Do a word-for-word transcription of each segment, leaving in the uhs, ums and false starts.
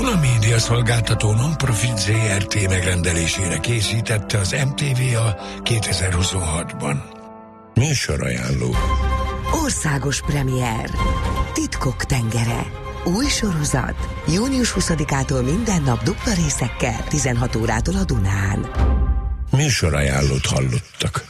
Duna Média Szolgáltató non-profit zé er té megrendelésére készítette az em té vé a kétezer-huszonhatban. Műsorajánló. Országos premier. Titkok tengere. Új sorozat. június huszadikától minden nap dupla részekkel, tizenhat órától a Dunán. Műsorajánlót hallottak.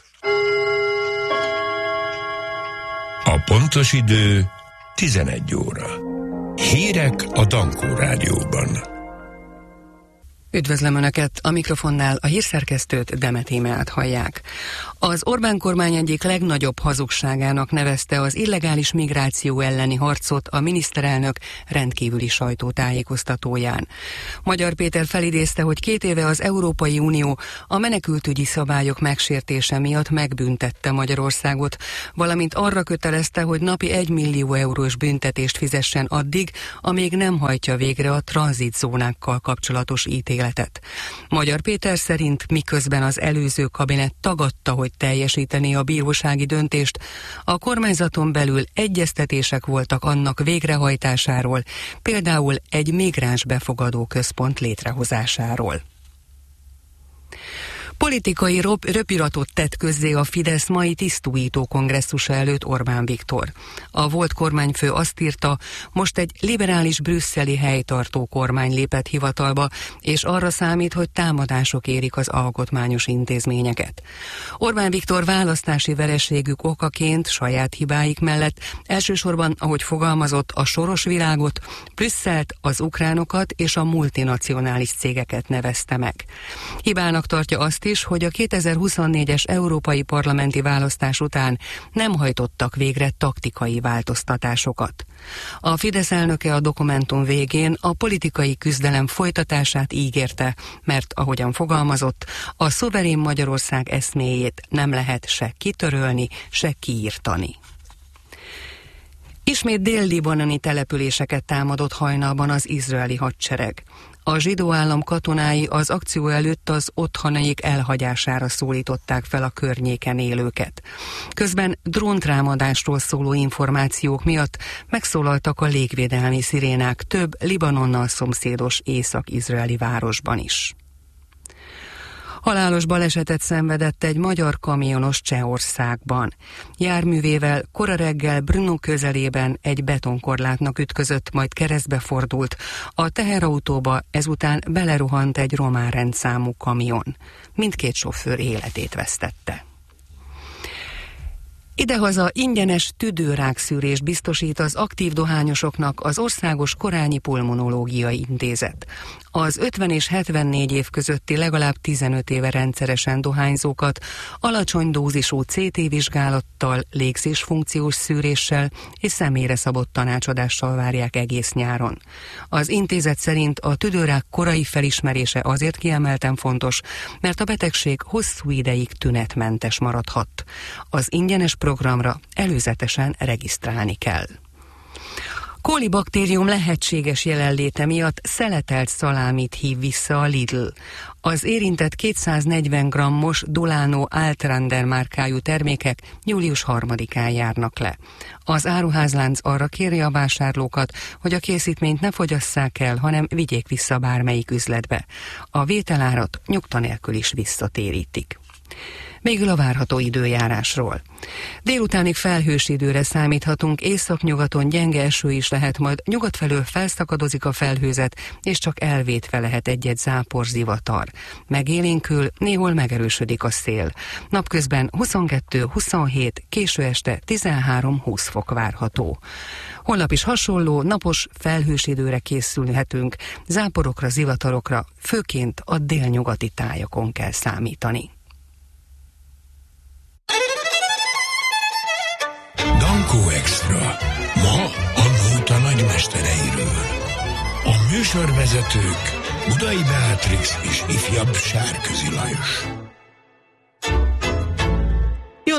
A pontos idő tizenegy óra. Hírek a Dankó Rádióban. Üdvözlöm Önöket! A mikrofonnál a hírszerkesztőt, Demet Émeát hallják. Az Orbán kormány egyik legnagyobb hazugságának nevezte az illegális migráció elleni harcot a miniszterelnök rendkívüli sajtótájékoztatóján. Magyar Péter felidézte, hogy két éve az Európai Unió a menekültügyi szabályok megsértése miatt megbüntette Magyarországot, valamint arra kötelezte, hogy napi egy millió eurós büntetést fizessen addig, amíg nem hajtja végre a tranzitzónákkal kapcsolatos ítéletet. Magyar Péter szerint miközben az előző kabinet tagadta, hogy teljesítené a bírósági döntést, a kormányzaton belül egyeztetések voltak annak végrehajtásáról, például egy migráns befogadó központ létrehozásáról. Politikai röpiratot tett közzé a Fidesz mai tisztújító kongresszusa előtt Orbán Viktor. A volt kormányfő azt írta, most egy liberális brüsszeli helytartó kormány lépett hivatalba, és arra számít, hogy támadások érik az alkotmányos intézményeket. Orbán Viktor választási vereségük okaként saját hibáik mellett elsősorban, ahogy fogalmazott, a soros világot, Brüsszelt, az ukránokat és a multinacionális cégeket nevezte meg. Hibának tartja azt is, hogy a kétezer-huszonnégyes európai parlamenti választás után nem hajtottak végre taktikai változtatásokat. A Fidesz elnöke a dokumentum végén a politikai küzdelem folytatását ígérte, mert ahogyan fogalmazott, a szuverén Magyarország eszméjét nem lehet se kitörölni, se kiírtani. Ismét dél-libanoni településeket támadott hajnalban az izraeli hadsereg. A zsidó állam katonái az akció előtt az otthonaik elhagyására szólították fel a környéken élőket. Közben dróntámadásról szóló információk miatt megszólaltak a légvédelmi szirénák több Libanonnal szomszédos észak-izraeli városban is. Halálos balesetet szenvedett egy magyar kamionos Csehországban. Járművével kora reggel Brno közelében egy betonkorlátnak ütközött, majd keresztbe fordult. A teherautóba ezután belerohant egy román rendszámú kamion. Mindkét sofőr életét vesztette. Idehaza ingyenes tüdőrákszűrést biztosít az aktív dohányosoknak az Országos Korányi Pulmonológiai Intézet. Az ötven és hetvennégy év közötti legalább tizenöt éve rendszeresen dohányzókat alacsony dózisú cé té vizsgálattal, légzésfunkciós szűréssel és személyre szabott tanácsadással várják egész nyáron. Az intézet szerint a tüdőrák korai felismerése azért kiemelten fontos, mert a betegség hosszú ideig tünetmentes maradhat. Az ingyenes programra előzetesen regisztrálni kell. Kóli baktérium lehetséges jelenléte miatt szeletelt szalámit hív vissza a Lidl. Az érintett kétszáznegyven grammos Dolano Altrander márkájú termékek július harmadikán járnak le. Az áruházlánc arra kéri a vásárlókat, hogy a készítményt ne fogyasszák el, hanem vigyék vissza bármelyik üzletbe. A vételárat nyugta nélkül is visszatérítik. Végül a várható időjárásról. Délutánig felhős időre számíthatunk, északnyugaton gyenge eső is lehet, majd nyugat felől felszakadozik a felhőzet, és csak elvétve lehet egy-egy zápor, zivatar. Megélénkül, néhol megerősödik a szél. Napközben huszonkettő huszonhét, késő este tizenhárom-húsz fok várható. Holnap is hasonló, napos, felhős időre készülhetünk, záporokra, zivatarokra, főként a délnyugati tájakon kell számítani. Dankó Extra. Ma a nóta nagymestereiről. A műsorvezetők Budai Beatrix és ifjabb Sárközi Lajos. Jó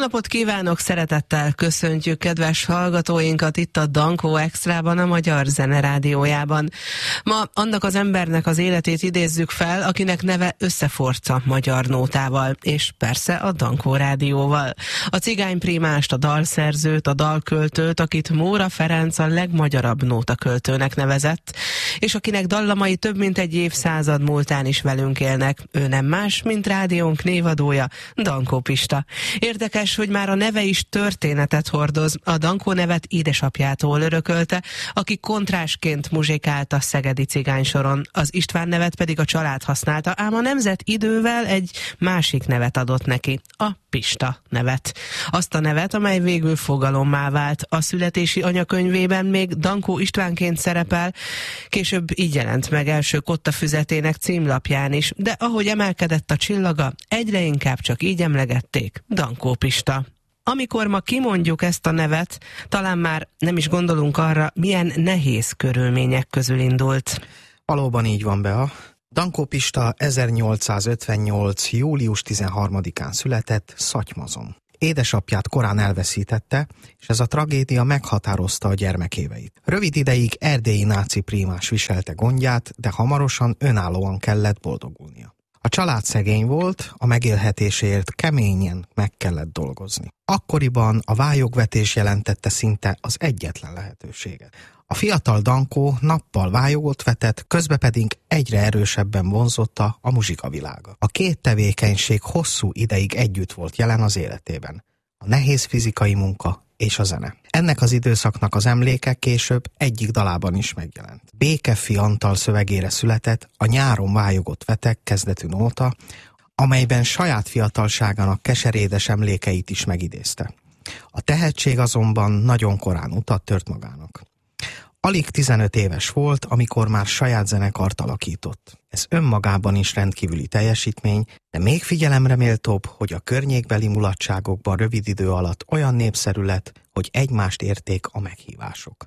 napot kívánok, szeretettel köszöntjük kedves hallgatóinkat itt a Dankó Extrában, a Magyar Zene Rádiójában. Ma annak az embernek az életét idézzük fel, akinek neve összeforca magyar nótával, és persze a Dankó Rádióval. A cigányprímást, a dalszerzőt, a dalköltőt, akit Móra Ferenc a legmagyarabb nótaköltőnek nevezett, és akinek dallamai több mint egy évszázad múltán is velünk élnek. Ő nem más, mint rádiónk névadója, Dankó Pista. Érdekes, hogy már a neve is történetet hordoz. A Dankó nevet édesapjától örökölte, aki kontrásként muzsikált a szegedi cigánysoron. Az István nevet pedig a család használta, ám a nemzet idővel egy másik nevet adott neki, a Pista nevet. Azt a nevet, amely végül fogalommá vált. A születési anyakönyvében még Dankó Istvánként szerepel, később így jelent meg első kottafüzetének címlapján is, de ahogy emelkedett a csillaga, egyre inkább csak így emlegették, Dankó Pista. Amikor ma kimondjuk ezt a nevet, talán már nem is gondolunk arra, milyen nehéz körülmények közül indult. Valóban így van, Bea. Dankó Pista ezernyolcszázötvennyolc. július tizenharmadikán született Szatymazon. Édesapját korán elveszítette, és ez a tragédia meghatározta a gyermekéveit. Rövid ideig erdélyi náci prímás viselte gondját, de hamarosan önállóan kellett boldogulnia. A család szegény volt, a megélhetéséért keményen meg kellett dolgozni. Akkoriban a vályogvetés jelentette szinte az egyetlen lehetőséget. A fiatal Dankó nappal vályogot vetett, közben pedig egyre erősebben vonzotta a muzsikavilága. A két tevékenység hosszú ideig együtt volt jelen az életében. A nehéz fizikai munka és a zene. Ennek az időszaknak az emléke később egyik dalában is megjelent. Békefi Antal szövegére született a Nyáron vályogott vetek kezdetű nóta, amelyben saját fiatalságának keserédes emlékeit is megidézte. A tehetség azonban nagyon korán utat tört magának. Alig tizenöt éves volt, amikor már saját zenekart alakított. Ez önmagában is rendkívüli teljesítmény, de még figyelemre méltóbb, hogy a környékbeli mulatságokban rövid idő alatt olyan népszerű lett, hogy egymást érték a meghívások.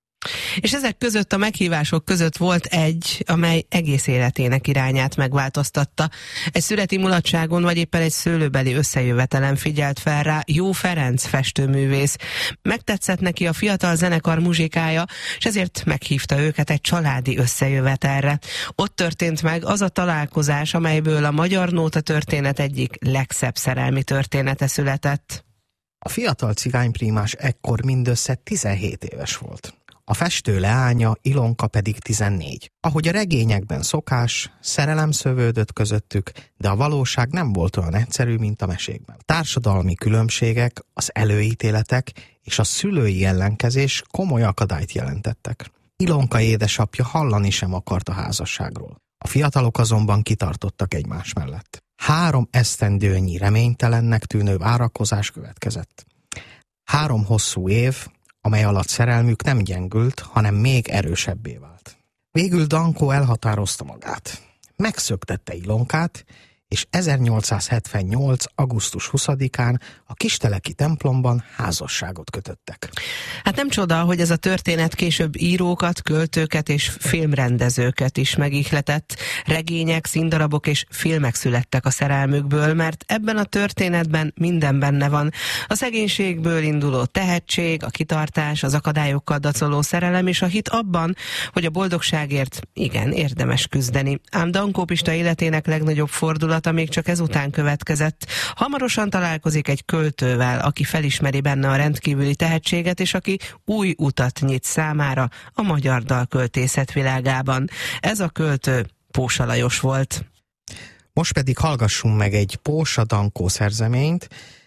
És ezek között a meghívások között volt egy, amely egész életének irányát megváltoztatta. Egy születi mulatságon vagy éppen egy szőlőbeli összejövetelen figyelt fel rá Jó Ferenc festőművész. Megtetszett neki a fiatal zenekar muzsikája, és ezért meghívta őket egy családi összejövetelre. Ott történt meg az a találkozás, amelyből a magyar nóta történet egyik legszebb szerelmi története született. A fiatal cigányprímás ekkor mindössze tizenhét éves volt. A festő leánya, Ilonka pedig tizennégy. Ahogy a regényekben szokás, szerelem szövődött közöttük, de a valóság nem volt olyan egyszerű, mint a mesékben. A társadalmi különbségek, az előítéletek és a szülői ellenkezés komoly akadályt jelentettek. Ilonka édesapja hallani sem akart a házasságról. A fiatalok azonban kitartottak egymás mellett. Három esztendőnyi reménytelennek tűnő várakozás következett. Három hosszú év, amely alatt szerelmük nem gyengült, hanem még erősebbé vált. Végül Dankó elhatározta magát. Megszöktette Ilonkát, és ezernyolcszázhetvennyolc. augusztus huszadikán a Kisteleki templomban házasságot kötöttek. Hát nem csoda, hogy ez a történet később írókat, költőket és filmrendezőket is megihletett. Regények, színdarabok és filmek születtek a szerelmükből, mert ebben a történetben minden benne van. A szegénységből induló tehetség, a kitartás, az akadályokkal dacoló szerelem és a hit abban, hogy a boldogságért igen érdemes küzdeni. Ám Dankó Pista életének legnagyobb fordulat még csak ezután következett. Hamarosan találkozik egy költővel, aki felismeri benne a rendkívüli tehetséget, és aki új utat nyit számára a magyar dalköltészet világában. Ez a költő Pósa Lajos volt. Most pedig hallgassunk meg egy Pósa Dankó szerzeményt.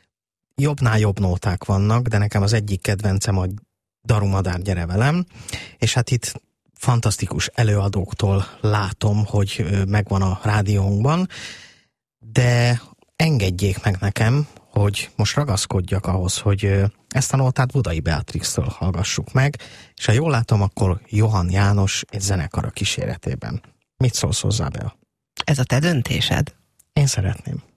Jobbnál jobb nóták vannak, de nekem az egyik kedvencem a Darumadár, gyere velem, és hát itt fantasztikus előadóktól látom, hogy megvan a rádiónkban, de engedjék meg nekem, hogy most ragaszkodjak ahhoz, hogy ezt a nótát Budai Beatrixtől hallgassuk meg, és ha jól látom, akkor Johann János egy zenekara kíséretében. Mit szólsz hozzá, Bea? Ez a te döntésed? Én szeretném.